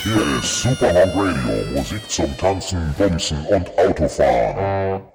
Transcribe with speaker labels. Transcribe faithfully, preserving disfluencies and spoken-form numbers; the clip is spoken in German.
Speaker 1: Hier ist Superhawk Radio, Musik zum Tanzen, Bumsen und Autofahren.